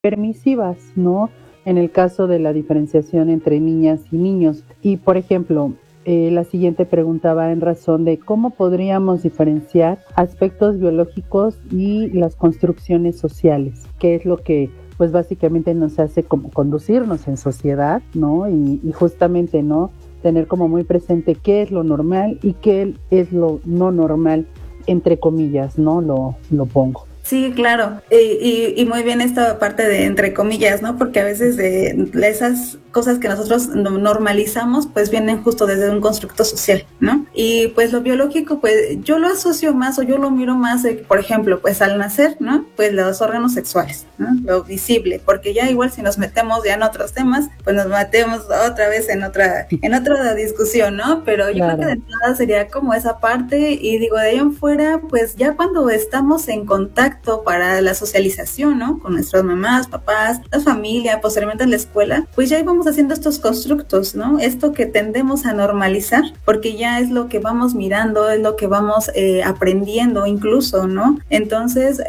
permisivas, ¿no? En el caso de la diferenciación entre niñas y niños. Y, por ejemplo, la siguiente pregunta va en razón de cómo podríamos diferenciar aspectos biológicos y las construcciones sociales, que es lo que pues básicamente nos hace como conducirnos en sociedad, ¿no? Y justamente, ¿no? Tener como muy presente qué es lo normal y qué es lo no normal, entre comillas, ¿no? Lo pongo. Sí, claro. Y muy bien esta parte de entre comillas, ¿no? Porque a veces de esas cosas que nosotros normalizamos, pues vienen justo desde un constructo social, ¿no? Y pues lo biológico, pues yo lo asocio más o yo lo miro más, por ejemplo, pues al nacer, ¿no? Pues los órganos sexuales, ¿no? Lo visible, porque ya igual si nos metemos ya en otros temas, pues nos metemos otra vez en otra discusión, ¿no? Pero yo creo que de entrada sería como esa parte y digo, de ahí en fuera, pues ya cuando estamos en contacto para la socialización, ¿no? Con nuestras mamás, papás, la familia, posteriormente en la escuela, pues ya íbamos haciendo estos constructos, ¿no? Esto que tendemos a normalizar, porque ya es lo que vamos mirando, es lo que vamos aprendiendo incluso, ¿no? Entonces,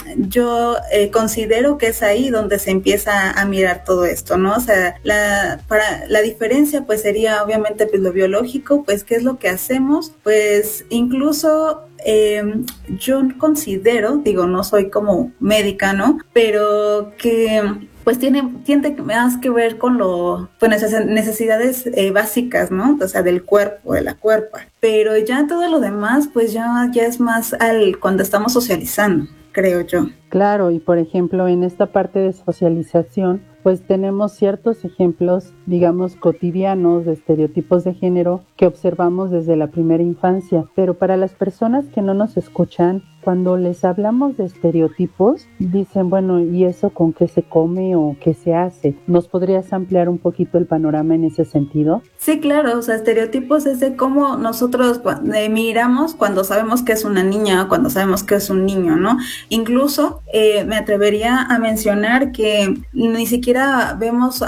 yo considero que es ahí donde se empieza a mirar todo esto, ¿no? O sea, para la diferencia, pues sería obviamente pues lo biológico, pues qué es lo que hacemos, pues incluso yo considero, digo, no soy como médica, ¿no? Pero que pues tiene más que ver con pues necesidades básicas, ¿no? O sea, del cuerpo, de la cuerpa. Pero ya todo lo demás, pues ya es más cuando estamos socializando, creo yo. Claro, y por ejemplo, en esta parte de socialización, pues tenemos ciertos ejemplos, digamos, cotidianos de estereotipos de género que observamos desde la primera infancia. Pero para las personas que no nos escuchan, cuando les hablamos de estereotipos, dicen, bueno, ¿y eso con qué se come o qué se hace? ¿Nos podrías ampliar un poquito el panorama en ese sentido? Sí, claro, o sea, estereotipos es de cómo nosotros miramos cuando sabemos que es una niña o cuando sabemos que es un niño, ¿no? Incluso me atrevería a mencionar que ni siquiera vemos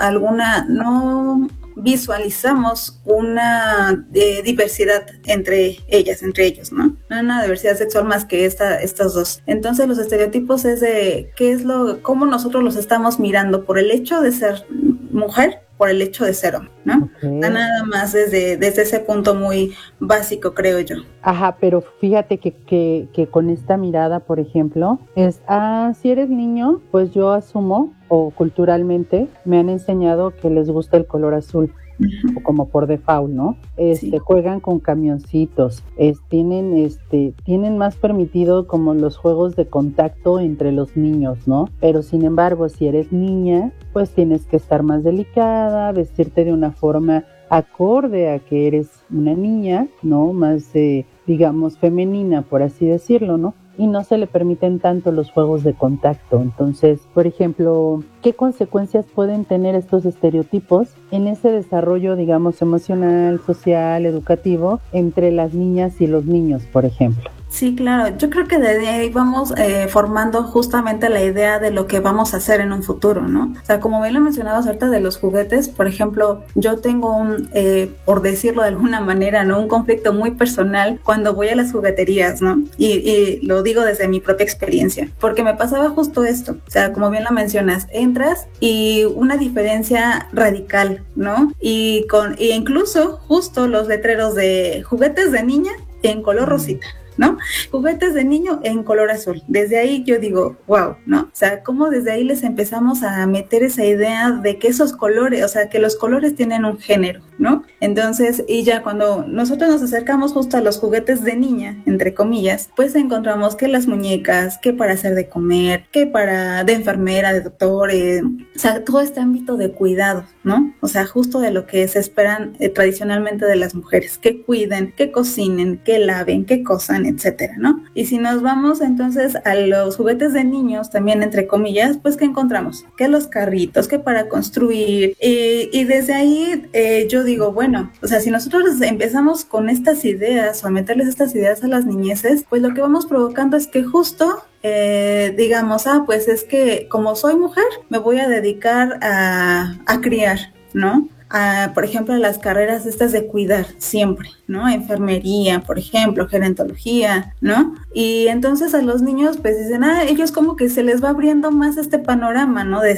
no visualizamos una diversidad entre ellos, ¿no? No una diversidad sexual más que estas dos. Entonces los estereotipos es de cómo nosotros los estamos mirando por el hecho de ser mujer, por el hecho de ser hombre, ¿no? Okay. Nada más desde ese punto muy básico, creo yo. Ajá, pero fíjate que con esta mirada, por ejemplo, si eres niño, pues yo asumo, o culturalmente, me han enseñado que les gusta el color azul. O como por default, ¿no? Sí. Juegan con camioncitos, tienen más permitido como los juegos de contacto entre los niños, ¿no? Pero sin embargo, si eres niña, pues tienes que estar más delicada, vestirte de una forma acorde a que eres una niña, ¿no? Más, digamos, femenina, por así decirlo, ¿no? Y no se le permiten tanto los juegos de contacto. Entonces, por ejemplo, ¿qué consecuencias pueden tener estos estereotipos en ese desarrollo, digamos, emocional, social, educativo entre las niñas y los niños, por ejemplo? Sí, claro. Yo creo que desde ahí vamos formando justamente la idea de lo que vamos a hacer en un futuro, ¿no? O sea, como bien lo mencionabas ahorita de los juguetes, por ejemplo, yo tengo por decirlo de alguna manera, ¿no? Un conflicto muy personal cuando voy a las jugueterías, ¿no? Y lo digo desde mi propia experiencia, porque me pasaba justo esto. O sea, como bien lo mencionas, entras y una diferencia radical, ¿no? Y incluso justo los letreros de juguetes de niña en color rosita, ¿no? Juguetes de niño en color azul. Desde ahí yo digo, wow, ¿no? O sea, cómo desde ahí les empezamos a meter esa idea de que esos colores, o sea, que los colores tienen un género, ¿no? Entonces, y ya cuando nosotros nos acercamos justo a los juguetes de niña, entre comillas, pues encontramos que las muñecas, que para hacer de comer, que de enfermera, de doctor, o sea, todo este ámbito de cuidado, ¿no? O sea, justo de lo que se esperan tradicionalmente de las mujeres, que cuiden, que cocinen, que laven, que cosan, etcétera, ¿no? Y si nos vamos entonces a los juguetes de niños, también entre comillas, pues ¿qué encontramos? Que los carritos, que para construir, y desde ahí yo digo, bueno, o sea, si nosotros empezamos con estas ideas o a meterles estas ideas a las niñeces, pues lo que vamos provocando es que justo digamos, pues es que como soy mujer, me voy a dedicar a criar, ¿no? por ejemplo, a las carreras estas de cuidar siempre, ¿no? Enfermería, por ejemplo, gerontología, ¿no? Y entonces a los niños pues dicen, ellos como que se les va abriendo más este panorama, ¿no? De